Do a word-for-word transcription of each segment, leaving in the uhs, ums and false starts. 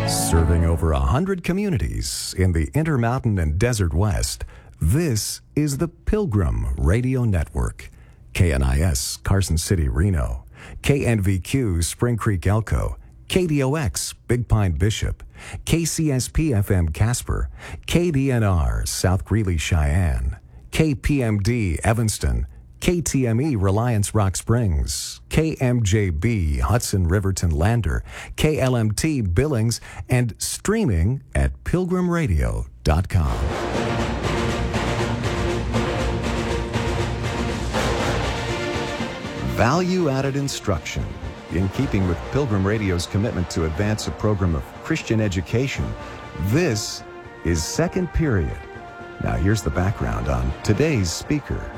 Serving over a hundred communities in the Intermountain and Desert West, this is the Pilgrim Radio Network. K N I S, Carson City, Reno. K N V Q, Spring Creek, Elko. K D O X, Big Pine, Bishop. K C S P F M, Casper. K D N R, South Greeley, Cheyenne. K P M D, Evanston. K T M E, Reliance, Rock Springs. K M J B, Hudson, Riverton, Lander. K L M T, Billings, and streaming at pilgrim radio dot com. Value-added instruction. In keeping with Pilgrim Radio's commitment to advance a program of Christian education, this is Second Period. Now here's the background on today's speaker.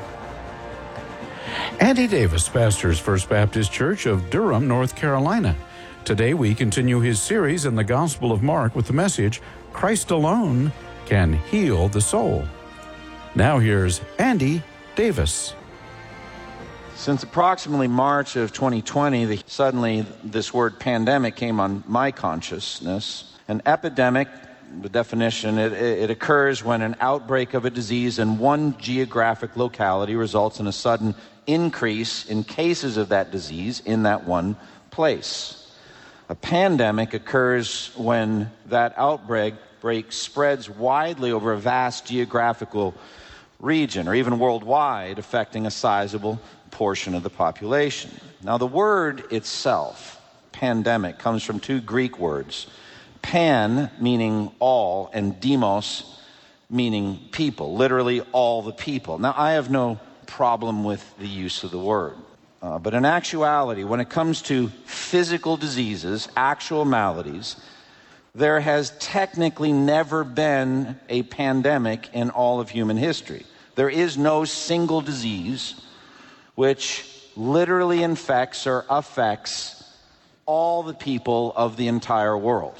Andy Davis pastors First Baptist Church of Durham, North Carolina. Today we continue his series in the Gospel of Mark with the message, Christ alone can heal the soul. Now here's Andy Davis. Since approximately March of twenty twenty, the, suddenly this word pandemic came on my consciousness. An epidemic, the definition, it, it occurs when an outbreak of a disease in one geographic locality results in a sudden increase in cases of that disease in that one place. A pandemic occurs when that outbreak break spreads widely over a vast geographical region, or even worldwide, affecting a sizable portion of the population. Now, the word itself, pandemic, comes from two Greek words. Pan, meaning all, and demos, meaning people, literally all the people. Now, I have no problem with the use of the word. Uh, but in actuality, when it comes to physical diseases, actual maladies, there has technically never been a pandemic in all of human history. There is no single disease which literally infects or affects all the people of the entire world.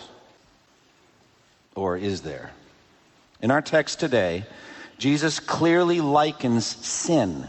Or is there? In our text today, Jesus clearly likens sin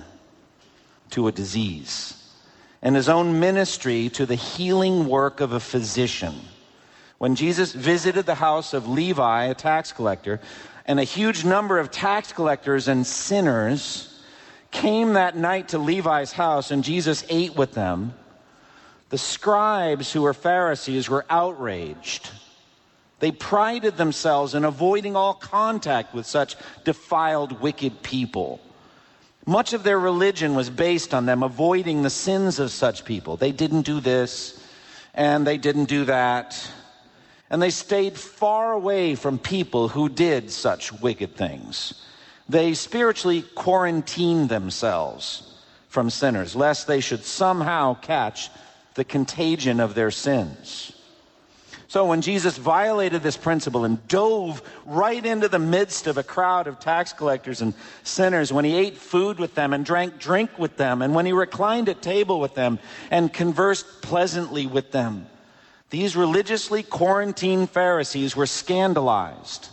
to a disease, and his own ministry to the healing work of a physician. When Jesus visited the house of Levi, a tax collector, and a huge number of tax collectors and sinners came that night to Levi's house, and Jesus ate with them, the scribes who were Pharisees were outraged. They prided themselves in avoiding all contact with such defiled, wicked people. Much of their religion was based on them avoiding the sins of such people. They didn't do this, and they didn't do that. And they stayed far away from people who did such wicked things. They spiritually quarantined themselves from sinners, lest they should somehow catch the contagion of their sins. So when Jesus violated this principle and dove right into the midst of a crowd of tax collectors and sinners, when he ate food with them and drank drink with them, and when he reclined at table with them and conversed pleasantly with them, these religiously quarantined Pharisees were scandalized,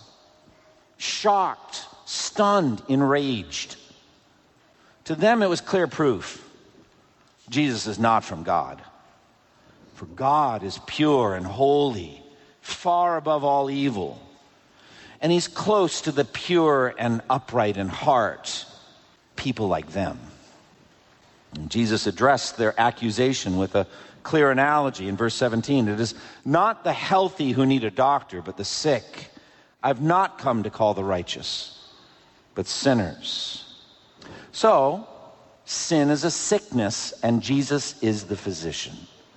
shocked, stunned, enraged. To them it was clear proof Jesus is not from God. For God is pure and holy, far above all evil. And he's close to the pure and upright in heart, people like them. And Jesus addressed their accusation with a clear analogy in verse seventeen. It is not the healthy who need a doctor, but the sick. I've not come to call the righteous, but sinners. So, sin is a sickness, and Jesus is the physician.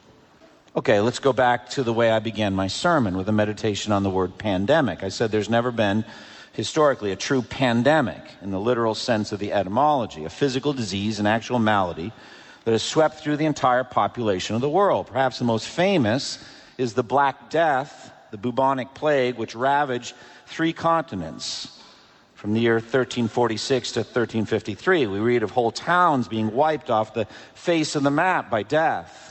Okay, let's go back to the way I began my sermon with a meditation on the word pandemic. I said there's never been, historically, a true pandemic in the literal sense of the etymology, a physical disease, an actual malady that has swept through the entire population of the world. Perhaps the most famous is the Black Death, the bubonic plague, which ravaged three continents from the year thirteen forty-six to thirteen fifty-three. We read of whole towns being wiped off the face of the map by death.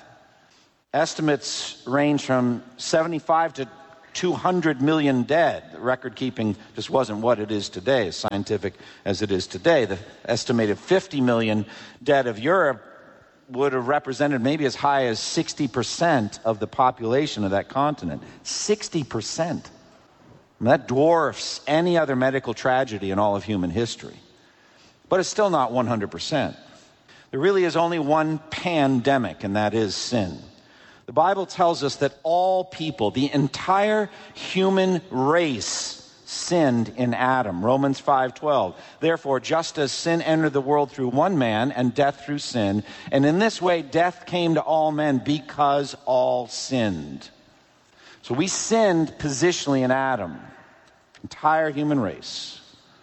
Estimates range from seventy-five to two hundred million dead. Record keeping just wasn't what it is today, as scientific as it is today. The estimated fifty million dead of Europe would have represented maybe as high as sixty percent of the population of that continent. sixty percent. I mean, that dwarfs any other medical tragedy in all of human history. But it's still not one hundred percent. There really is only one pandemic, and that is sin. The Bible tells us that all people, the entire human race, sinned in Adam. Romans five twelve. Therefore, just as sin entered the world through one man, and death through sin, and in this way death came to all men because all sinned. So we sinned positionally in Adam. Entire human race.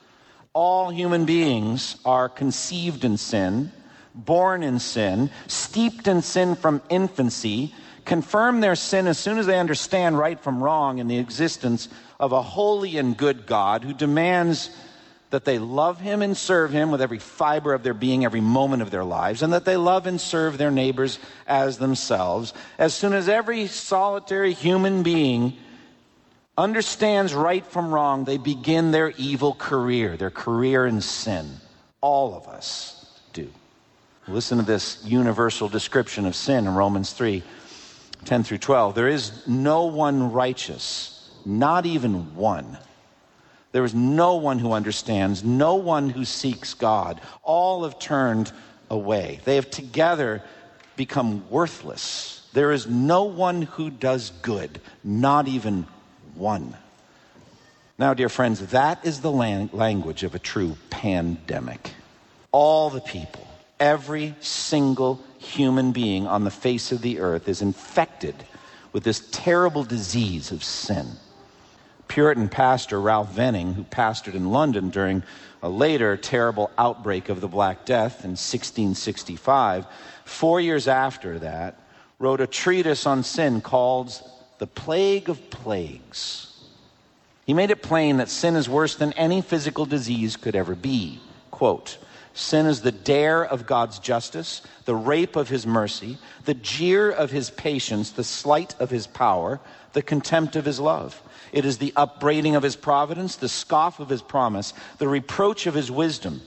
All human beings are conceived in sin, born in sin, steeped in sin from infancy, confirm their sin as soon as they understand right from wrong in the existence of a holy and good God who demands that they love him and serve him with every fiber of their being, every moment of their lives, and that they love and serve their neighbors as themselves. As soon as every solitary human being understands right from wrong, they begin their evil career, their career in sin. All of us do. Listen to this universal description of sin in Romans three ten through twelve. There is no one righteous, not even one. There is no one who understands, no one who seeks God. All have turned away. They have together become worthless. There is no one who does good, not even one. Now, dear friends, that is the lang- language of a true pandemic. All the people, every single human being on the face of the earth is infected with this terrible disease of sin. Puritan pastor Ralph Venning, who pastored in London during a later terrible outbreak of the Black Death in sixteen sixty-five, four years after that, wrote a treatise on sin called The Plague of Plagues. He made it plain that sin is worse than any physical disease could ever be. Quote, sin is the dare of God's justice, the rape of his mercy, the jeer of his patience, the slight of his power, the contempt of his love. It is the upbraiding of his providence, the scoff of his promise, the reproach of his wisdom.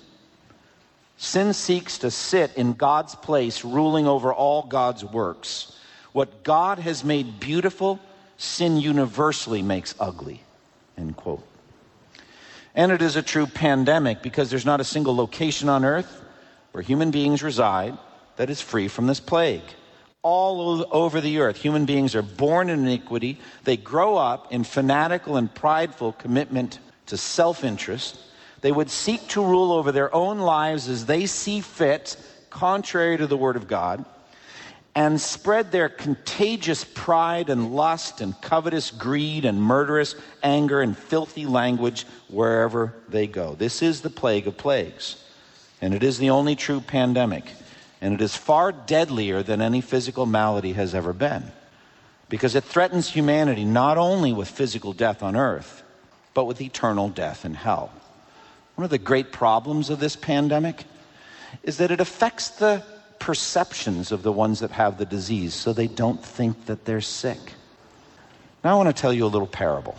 Sin seeks to sit in God's place, ruling over all God's works. What God has made beautiful, sin universally makes ugly. End quote. And it is a true pandemic because there's not a single location on earth where human beings reside that is free from this plague. All over the earth, human beings are born in iniquity. They grow up in fanatical and prideful commitment to self-interest. They would seek to rule over their own lives as they see fit, contrary to the Word of God, and spread their contagious pride and lust and covetous greed and murderous anger and filthy language wherever they go. This is the plague of plagues, and it is the only true pandemic. And it is far deadlier than any physical malady has ever been, because it threatens humanity not only with physical death on earth, but with eternal death in hell. One of the great problems of this pandemic is that it affects the perceptions of the ones that have the disease, so they don't think that they're sick. Now I want to tell you a little parable.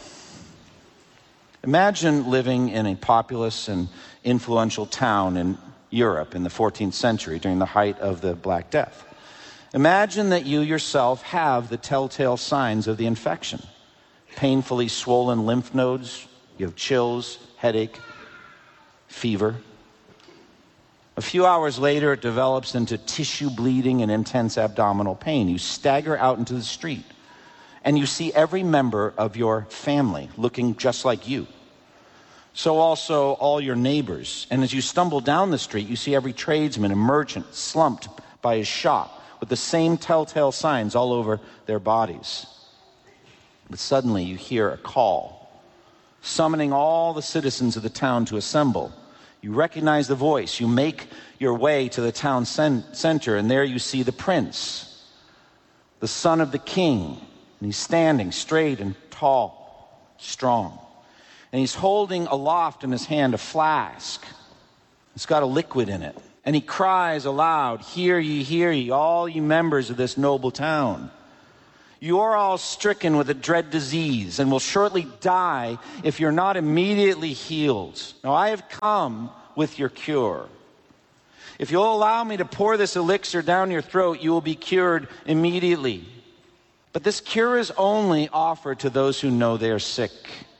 Imagine living in a populous and influential town in Europe in the fourteenth century during the height of the Black Death. Imagine that you yourself have the telltale signs of the infection. Painfully swollen lymph nodes, you have chills, headache, fever. A few hours later, it develops into tissue bleeding and intense abdominal pain. You stagger out into the street, and you see every member of your family looking just like you. So also all your neighbors. And as you stumble down the street, you see every tradesman and merchant slumped by his shop with the same telltale signs all over their bodies. But suddenly you hear a call, summoning all the citizens of the town to assemble. You recognize the voice. You make your way to the town center, and there you see the prince, the son of the king. And he's standing straight and tall, strong. And he's holding aloft in his hand a flask. It's got a liquid in it. And he cries aloud, "Hear ye, hear ye, all ye members of this noble town. You are all stricken with a dread disease and will shortly die if you're not immediately healed. Now I have come with your cure. If you'll allow me to pour this elixir down your throat, you will be cured immediately. But this cure is only offered to those who know they are sick.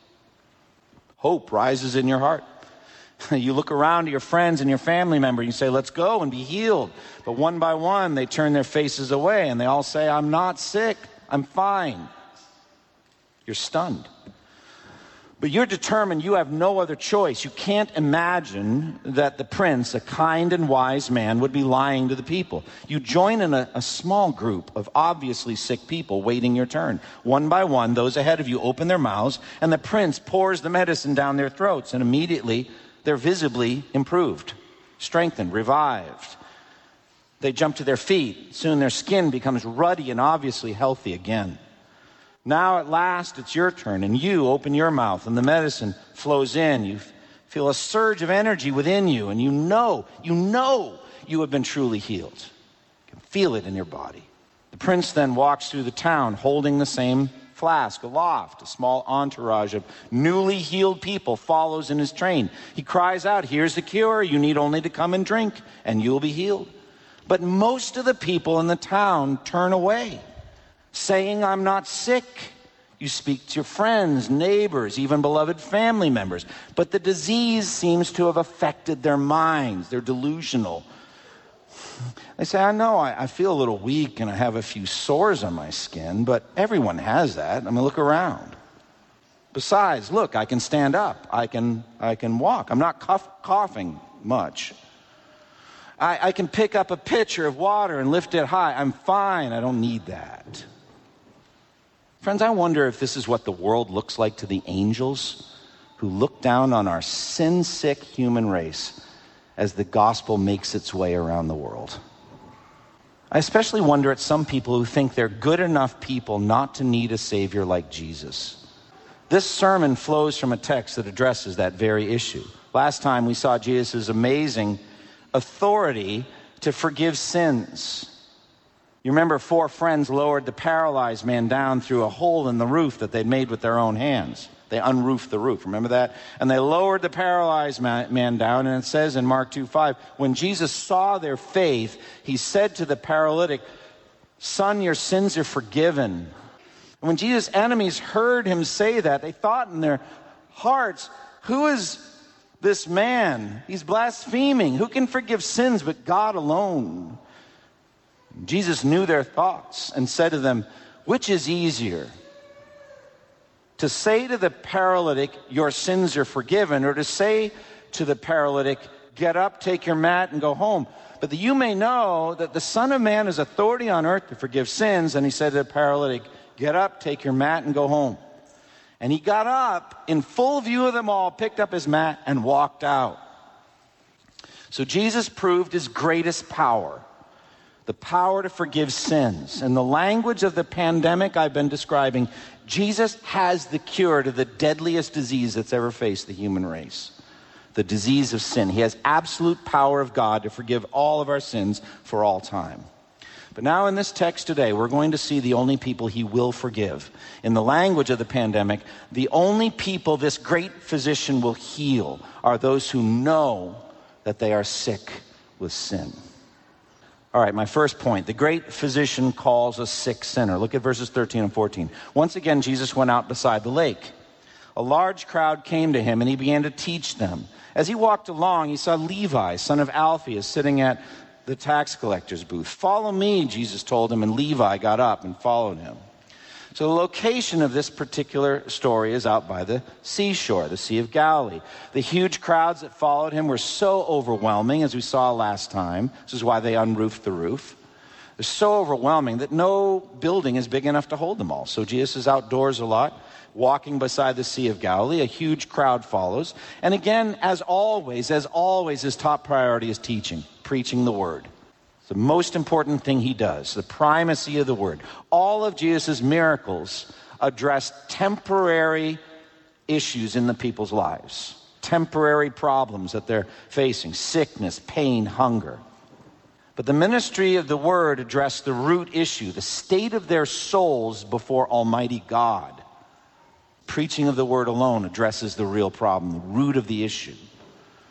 Hope rises in your heart. You look around to your friends and your family member, you say, let's go and be healed. But one by one, they turn their faces away and they all say, I'm not sick, I'm fine. You're stunned. But you're determined you have no other choice. You can't imagine that the prince, a kind and wise man, would be lying to the people. You join in a, a small group of obviously sick people waiting your turn. One by one, those ahead of you open their mouths, and the prince pours the medicine down their throats, and immediately they're visibly improved, strengthened, revived. They jump to their feet. Soon their skin becomes ruddy and obviously healthy again. Now at last it's your turn, and you open your mouth, and the medicine flows in. You feel a surge of energy within you, and you know, you know you have been truly healed. You can feel it in your body. The prince then walks through the town holding the same flask aloft. A small entourage of newly healed people follows in his train. He cries out, here's the cure. You need only to come and drink, and you'll be healed. But most of the people in the town turn away, saying, I'm not sick. You speak to your friends, neighbors, even beloved family members. But the disease seems to have affected their minds. They're delusional. They say, I know, I, I feel a little weak and I have a few sores on my skin, but everyone has that. I mean, look around. Besides, look, I can stand up. I can, I can walk. I'm not cough, coughing much. I, I can pick up a pitcher of water and lift it high. I'm fine. I don't need that. Friends, I wonder if this is what the world looks like to the angels who look down on our sin-sick human race as the gospel makes its way around the world. I especially wonder at some people who think they're good enough people not to need a Savior like Jesus. This sermon flows from a text that addresses that very issue. Last time we saw Jesus' amazing authority to forgive sins. You remember four friends lowered the paralyzed man down through a hole in the roof that they'd made with their own hands. They unroofed the roof, remember that? And they lowered the paralyzed man down, and it says in Mark two five, when Jesus saw their faith, he said to the paralytic, son, your sins are forgiven. And when Jesus' enemies heard him say that, they thought in their hearts, who is this man? He's blaspheming. Who can forgive sins but God alone? Jesus knew their thoughts and said to them, which is easier, to say to the paralytic, your sins are forgiven, or to say to the paralytic, get up, take your mat, and go home? But that you may know that the Son of Man has authority on earth to forgive sins. And he said to the paralytic, get up, take your mat, and go home. And he got up in full view of them all, picked up his mat, and walked out. So Jesus proved his greatest power. The power to forgive sins. In the language of the pandemic I've been describing, Jesus has the cure to the deadliest disease that's ever faced the human race. The disease of sin. He has absolute power of God to forgive all of our sins for all time. But now in this text today, we're going to see the only people he will forgive. In the language of the pandemic, the only people this great physician will heal are those who know that they are sick with sin. All right, my first point. The great physician calls a sick sinner. Look at verses thirteen and fourteen. Once again, Jesus went out beside the lake. A large crowd came to him, and he began to teach them. As he walked along, he saw Levi, son of Alphaeus, sitting at the tax collector's booth. Follow me, Jesus told him, and Levi got up and followed him. So the location of this particular story is out by the seashore, the Sea of Galilee. The huge crowds that followed him were so overwhelming, as we saw last time. This is why they unroofed the roof. They're so overwhelming that no building is big enough to hold them all. So Jesus is outdoors a lot, walking beside the Sea of Galilee. A huge crowd follows. And again, as always, as always, his top priority is teaching, preaching the word. The most important thing he does, the primacy of the word. All of Jesus' miracles address temporary issues in the people's lives, temporary problems that they're facing, sickness, pain, hunger. But the ministry of the word addressed the root issue, the state of their souls before Almighty God. Preaching of the word alone addresses the real problem, the root of the issue.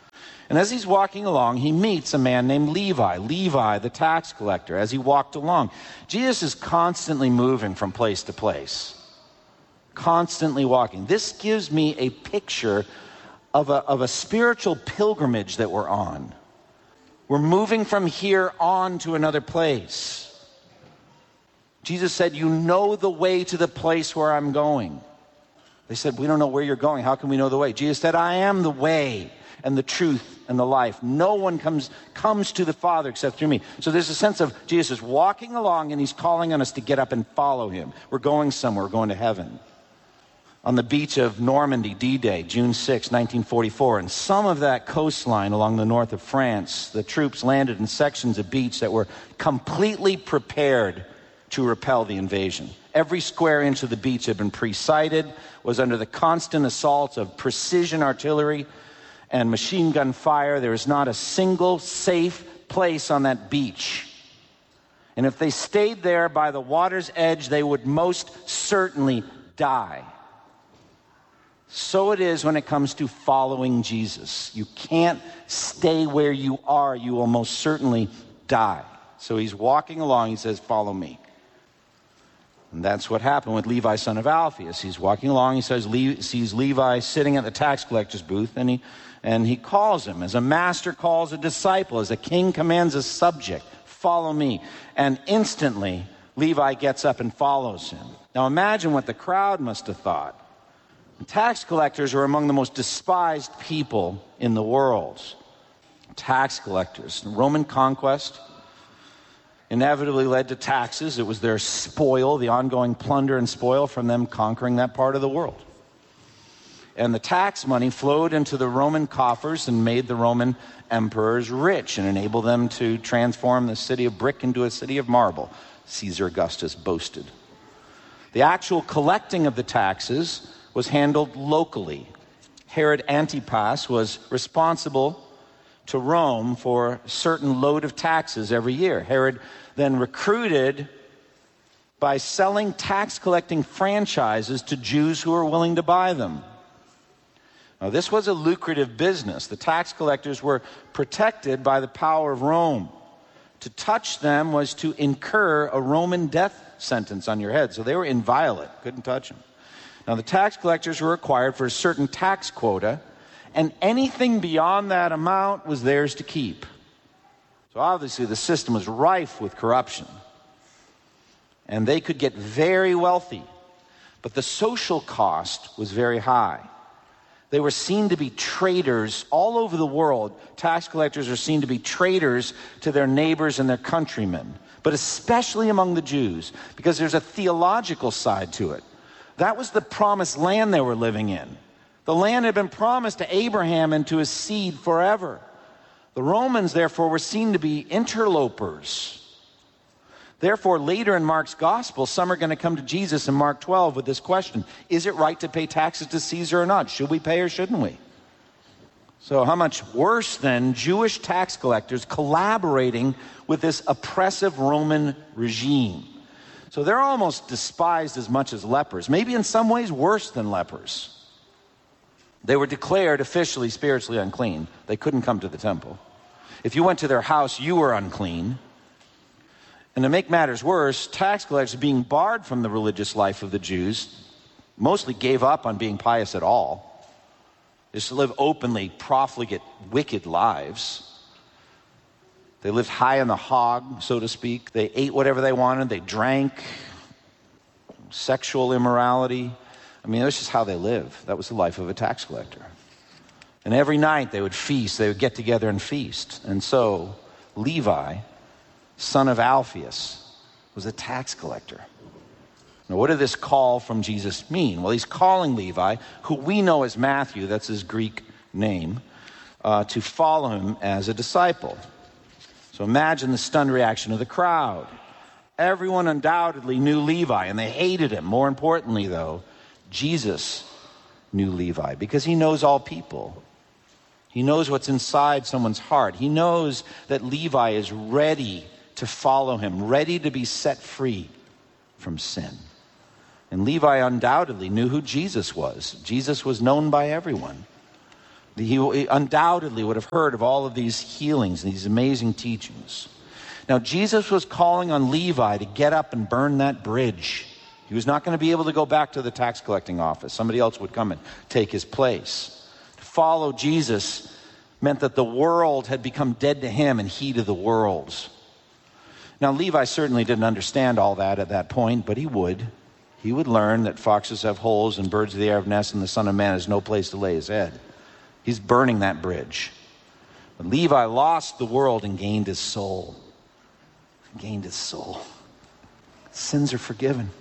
And as he's walking along, he meets a man named Levi, Levi, the tax collector, as he walked along. Jesus is constantly moving from place to place, constantly walking. This gives me a picture of a, of a spiritual pilgrimage that we're on. We're moving from here on to another place. Jesus said, you know the way to the place where I'm going. They said, we don't know where you're going. How can we know the way? Jesus said, I am the way and the truth and the life. No one comes comes to the Father except through me. So there's a sense of Jesus walking along, and he's calling on us to get up and follow him. We're going somewhere. We're going to heaven. On the beach of Normandy, D-Day, June sixth, nineteen forty-four, and some of that coastline along the north of France, the troops landed in sections of beach that were completely prepared to repel the invasion. Every square inch of the beach had been pre-sighted, was under the constant assaults of precision artillery and machine gun fire. There was not a single safe place on that beach. And if they stayed there by the water's edge, they would most certainly die. So it is when it comes to following Jesus. You can't stay where you are. You will most certainly die. So he's walking along. He says, follow me. And that's what happened with Levi, son of Alphaeus. He's walking along. He says, Le- sees Levi sitting at the tax collector's booth, and he, and he calls him. As a master calls a disciple, as a king commands a subject, follow me. And instantly, Levi gets up and follows him. Now imagine what the crowd must have thought. Tax collectors are among the most despised people in the world. Tax collectors. The Roman conquest inevitably led to taxes. It was their spoil, the ongoing plunder and spoil from them conquering that part of the world. And the tax money flowed into the Roman coffers and made the Roman emperors rich and enabled them to transform the city of brick into a city of marble, Caesar Augustus boasted. The actual collecting of the taxes was handled locally. Herod Antipas was responsible to Rome for a certain load of taxes every year. Herod then recruited by selling tax collecting franchises to Jews who were willing to buy them. Now, this was a lucrative business. The tax collectors were protected by the power of Rome. To touch them was to incur a Roman death sentence on your head. So they were inviolate, couldn't touch them. Now, the tax collectors were required for a certain tax quota, and anything beyond that amount was theirs to keep. So obviously the system was rife with corruption, and they could get very wealthy, but the social cost was very high. They were seen to be traitors all over the world. Tax collectors are seen to be traitors to their neighbors and their countrymen, but especially among the Jews, because there's a theological side to it. That was the promised land they were living in. The land had been promised to Abraham and to his seed forever. The Romans, therefore, were seen to be interlopers. Therefore, later in Mark's gospel, some are going to come to Jesus in Mark twelve with this question: is it right to pay taxes to Caesar or not? Should we pay or shouldn't we? So how much worse than Jewish tax collectors collaborating with this oppressive Roman regime? So they're almost despised as much as lepers, maybe in some ways worse than lepers. They were declared officially spiritually unclean. They couldn't come to the temple. If you went to their house, you were unclean. And to make matters worse, tax collectors, being barred from the religious life of the Jews, mostly gave up on being pious at all. They used to live openly profligate, wicked lives. They lived high on the hog, so to speak. They ate whatever they wanted. They drank. Sexual immorality. I mean, that's just how they lived. That was the life of a tax collector. And every night they would feast. They would get together and feast. And so Levi, son of Alphaeus, was a tax collector. Now, what did this call from Jesus mean? Well, he's calling Levi, who we know as Matthew, that's his Greek name, uh, to follow him as a disciple. So imagine the stunned reaction of the crowd. Everyone undoubtedly knew Levi, and they hated him. More importantly, though, Jesus knew Levi because he knows all people. He knows what's inside someone's heart. He knows that Levi is ready to follow him, ready to be set free from sin. And Levi undoubtedly knew who Jesus was. Jesus was known by everyone. He undoubtedly would have heard of all of these healings and these amazing teachings. Now, Jesus was calling on Levi to get up and burn that bridge. He was not going to be able to go back to the tax collecting office. Somebody else would come and take his place. To follow Jesus meant that the world had become dead to him and he to the world. Now, Levi certainly didn't understand all that at that point, but he would. He would learn that foxes have holes and birds of the air have nests and the Son of Man has no place to lay his head. He's burning that bridge. But Levi lost the world and gained his soul. Gained his soul. Sins are forgiven.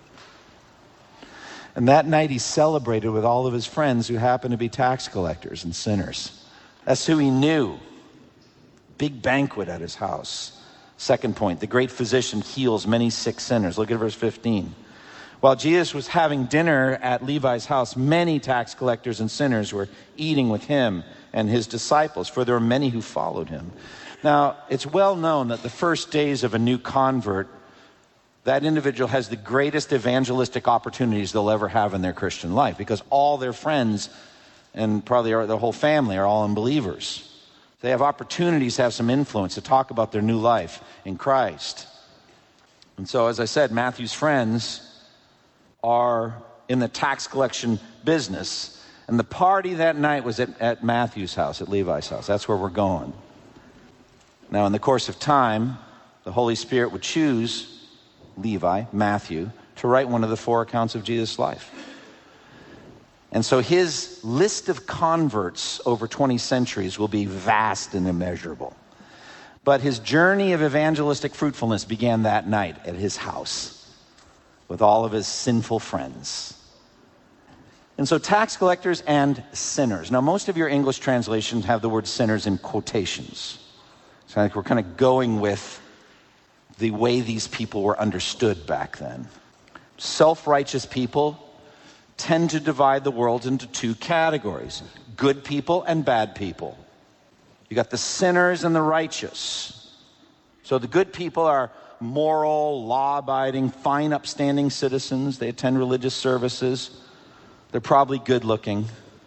And that night he celebrated with all of his friends who happened to be tax collectors and sinners. That's who he knew. Big banquet at his house. Second point, the great physician heals many sick sinners. Look at verse fifteen. While Jesus was having dinner at Levi's house, many tax collectors and sinners were eating with him and his disciples, for there were many who followed him. Now, it's well known that the first days of a new convert, that individual has the greatest evangelistic opportunities they'll ever have in their Christian life, because all their friends and probably their whole family are all unbelievers. They have opportunities to have some influence, to talk about their new life in Christ. And so, as I said, Matthew's friends are in the tax collection business. And the party that night was at, at Matthew's house, at Levi's house. That's where we're going. Now, in the course of time, the Holy Spirit would choose Levi, Matthew, to write one of the four accounts of Jesus' life. And so his list of converts over twenty centuries will be vast and immeasurable. But his journey of evangelistic fruitfulness began that night at his house with all of his sinful friends. And so tax collectors and sinners. Now, most of your English translations have the word sinners in quotations. So I think we're kind of going with the way these people were understood back then. Self-righteous people tend to divide the world into two categories: good people and bad people. You got the sinners and the righteous. So the good people are moral, law-abiding, fine, upstanding citizens. They attend religious services. They're probably good-looking.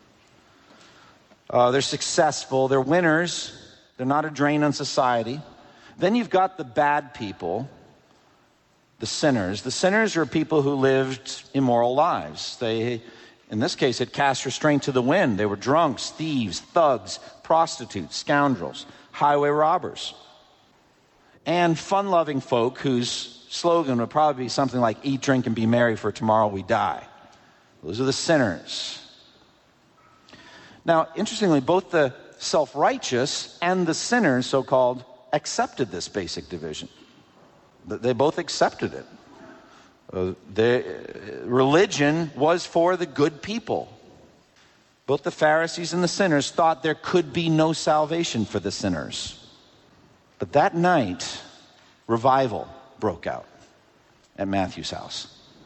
Uh, they're successful. They're winners. They're not a drain on society. Then you've got the bad people, the sinners. The sinners are people who lived immoral lives. They, in this case, had cast restraint to the wind. They were drunks, thieves, thugs, prostitutes, scoundrels, highway robbers. And fun-loving folk whose slogan would probably be something like, eat, drink, and be merry, for tomorrow we die. Those are the sinners. Now, interestingly, both the self-righteous and the sinners, so-called, accepted this basic division. They both accepted it. Uh, the, uh, religion was for the good people. Both the Pharisees and the sinners thought there could be no salvation for the sinners. But that night, revival broke out at Matthew's house.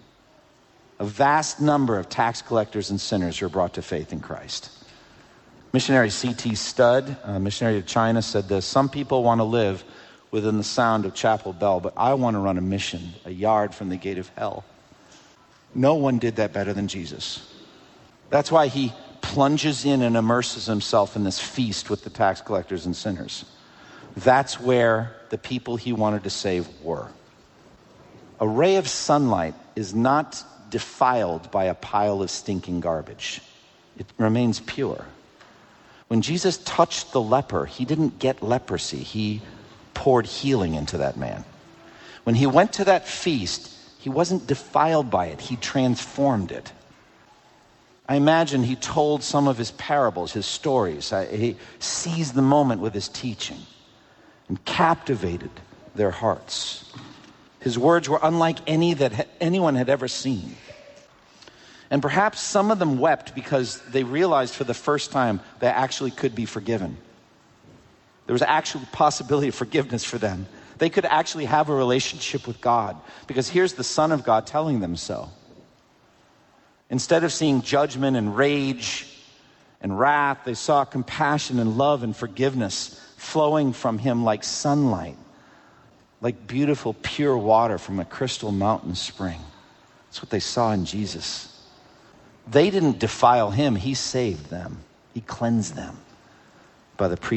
A vast number of tax collectors and sinners were brought to faith in Christ. Missionary C T Studd, a missionary to China, said this: some people want to live within the sound of chapel bell, but I want to run a mission a yard from the gate of hell. No one did that better than Jesus. That's why he plunges in and immerses himself in this feast with the tax collectors and sinners. That's where the people he wanted to save were. A ray of sunlight is not defiled by a pile of stinking garbage. It remains pure. When Jesus touched the leper, he didn't get leprosy. He poured healing into that man. When he went to that feast, he wasn't defiled by it. He transformed it. I imagine he told some of his parables, his stories. He seized the moment with his teaching and captivated their hearts. His words were unlike any that anyone had ever seen. And perhaps some of them wept because they realized for the first time they actually could be forgiven. There was actually a possibility of forgiveness for them. They could actually have a relationship with God, because here's the Son of God telling them so. Instead of seeing judgment and rage and wrath, they saw compassion and love and forgiveness flowing from him like sunlight, like beautiful pure water from a crystal mountain spring. That's what they saw in Jesus. They didn't defile him, he saved them. He cleansed them by the